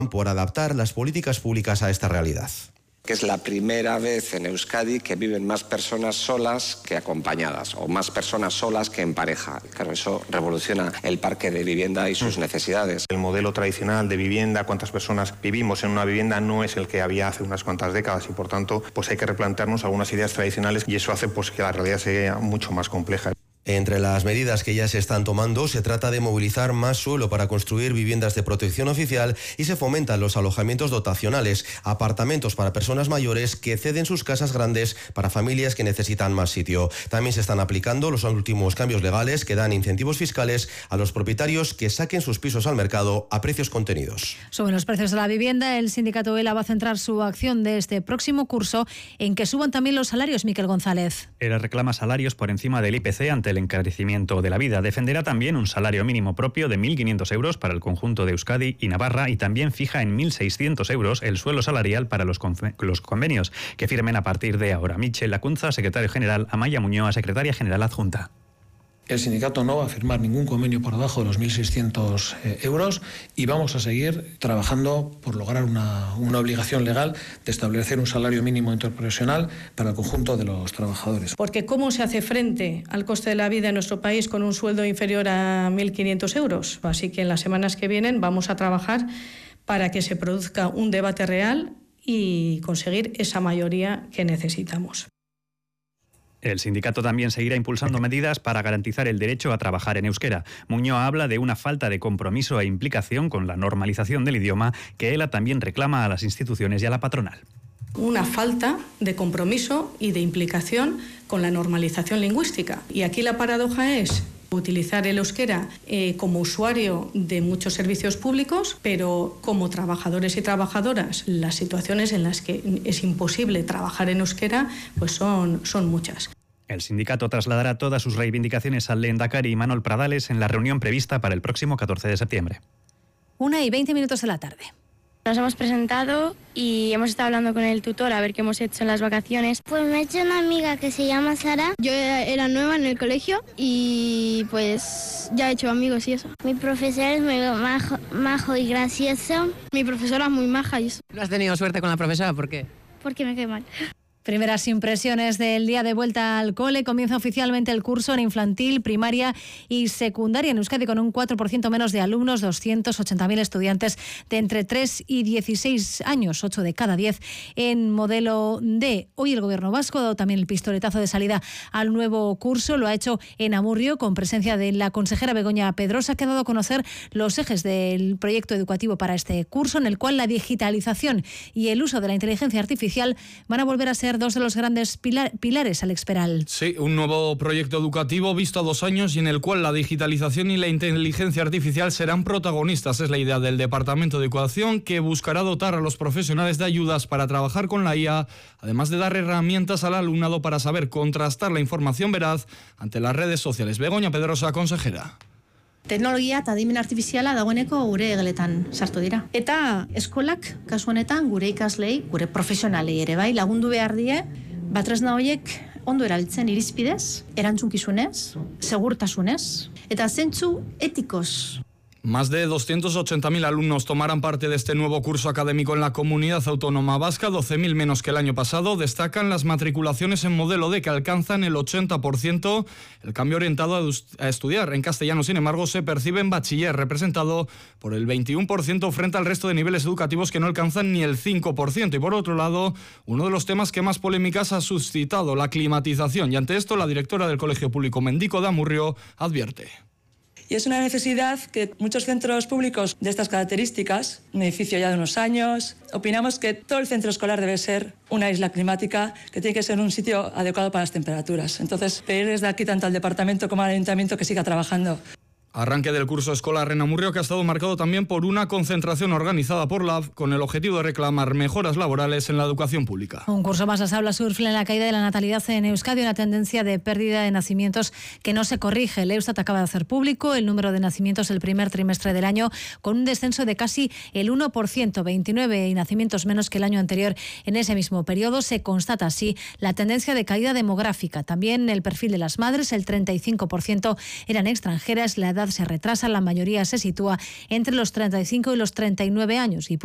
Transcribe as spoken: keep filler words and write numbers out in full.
por adaptar las políticas públicas a esta realidad. Que es la primera vez en Euskadi que viven más personas solas que acompañadas, o más personas solas que en pareja. Claro, eso revoluciona el parque de vivienda y sus necesidades. El modelo tradicional de vivienda, cuántas personas vivimos en una vivienda, no es el que había hace unas cuantas décadas y por tanto pues hay que replantearnos algunas ideas tradicionales y eso hace pues que la realidad sea mucho más compleja. Entre las medidas que ya se están tomando, se trata de movilizar más suelo para construir viviendas de protección oficial y se fomentan los alojamientos dotacionales, apartamentos para personas mayores que ceden sus casas grandes para familias que necesitan más sitio. También se están aplicando los últimos cambios legales que dan incentivos fiscales a los propietarios que saquen sus pisos al mercado a precios contenidos. Suben los precios de la vivienda. El sindicato ELA va a centrar su acción de este próximo curso en que suban también los salarios. Miquel González. ELA reclama salarios por encima del I P C ante el encarecimiento de la vida. Defenderá también un salario mínimo propio de mil quinientos euros para el conjunto de Euskadi y Navarra y también fija en mil seiscientos euros el suelo salarial para los, los convenios que firmen a partir de ahora. Michel Lacunza, secretario general, Amaya Muñoa, secretaria general adjunta. El sindicato no va a firmar ningún convenio por debajo de los mil seiscientos euros y vamos a seguir trabajando por lograr una, una obligación legal de establecer un salario mínimo interprofesional para el conjunto de los trabajadores. Porque ¿cómo se hace frente al coste de la vida en nuestro país con un sueldo inferior a mil quinientos euros? Así que en las semanas que vienen vamos a trabajar para que se produzca un debate real y conseguir esa mayoría que necesitamos. El sindicato también seguirá impulsando medidas para garantizar el derecho a trabajar en euskera. Muñoa habla de una falta de compromiso e implicación con la normalización del idioma que ELA también reclama a las instituciones y a la patronal. Una falta de compromiso y de implicación con la normalización lingüística. Y aquí la paradoja es utilizar el euskera eh, como usuario de muchos servicios públicos, pero como trabajadores y trabajadoras, las situaciones en las que es imposible trabajar en euskera pues son, son muchas. El sindicato trasladará todas sus reivindicaciones al lehendakari Imanol Pradales en la reunión prevista para el próximo catorce de septiembre. Una y veinte minutos de la tarde. Nos hemos presentado y hemos estado hablando con el tutor a ver qué hemos hecho en las vacaciones. Pues me he hecho una amiga que se llama Sara. Yo era nueva en el colegio y pues ya he hecho amigos y eso. Mi profesor es muy majo, majo y gracioso. Mi profesora es muy maja y eso. ¿No has tenido suerte con la profesora? ¿Por qué? Porque me cae mal. Primeras impresiones del día de vuelta al cole. Comienza oficialmente el curso en infantil, primaria y secundaria en Euskadi con un cuatro por ciento menos de alumnos, doscientos ochenta mil estudiantes de entre tres y dieciséis años, ocho de cada diez en modelo D. Hoy el Gobierno vasco ha dado también el pistoletazo de salida al nuevo curso. Lo ha hecho en Amurrio con presencia de la consejera Begoña Pedrosa, que ha dado a conocer los ejes del proyecto educativo para este curso, en el cual la digitalización y el uso de la inteligencia artificial van a volver a ser dos de los grandes pilar, pilares, Alex Peral. Sí, un nuevo proyecto educativo visto a dos años y en el cual la digitalización y la inteligencia artificial serán protagonistas. Es la idea del Departamento de Educación, que buscará dotar a los profesionales de ayudas para trabajar con la I A, además de dar herramientas al alumnado para saber contrastar la información veraz ante las redes sociales. Begoña Pedrosa, consejera. Teknologia eta adimen artifiziala dagoeneko gure geletan sartu dira. Eta eskolak, kasu honetan, gure ikaslei, gure profesionalei ere bai, lagundu behar die, batresna horiek ondo erabiltzen irizpidez, erantzunkizunez, segurtasunez, eta zentzu etikoz. Más de doscientos ochenta mil alumnos tomarán parte de este nuevo curso académico en la Comunidad Autónoma Vasca, doce mil menos que el año pasado. Destacan las matriculaciones en modelo D, que alcanzan el ochenta por ciento. El cambio orientado a estudiar en castellano, sin embargo, se percibe en bachiller, representado por el veintiuno por ciento frente al resto de niveles educativos que no alcanzan ni el cinco por ciento. Y por otro lado, uno de los temas que más polémicas ha suscitado, la climatización. Y ante esto, la directora del Colegio Público Mendico de Amurrio advierte. Y es una necesidad que muchos centros públicos de estas características, un edificio ya de unos años, opinamos que todo el centro escolar debe ser una isla climática, que tiene que ser un sitio adecuado para las temperaturas. Entonces, pedir desde aquí tanto al departamento como al ayuntamiento que siga trabajando. Arranque del curso escolar en Amurrio, que ha estado marcado también por una concentración organizada por la A F con el objetivo de reclamar mejoras laborales en la educación pública. Un curso más las aulas surfen en la caída de la natalidad en Euskadi, una tendencia de pérdida de nacimientos que no se corrige. El Eustat acaba de hacer público el número de nacimientos el primer trimestre del año, con un descenso de casi el uno por ciento, veintinueve nacimientos menos que el año anterior. En ese mismo periodo se constata así la tendencia de caída demográfica. También el perfil de las madres, el treinta y cinco por ciento eran extranjeras, la edad se retrasa, la mayoría se sitúa entre los treinta y cinco y los treinta y nueve años y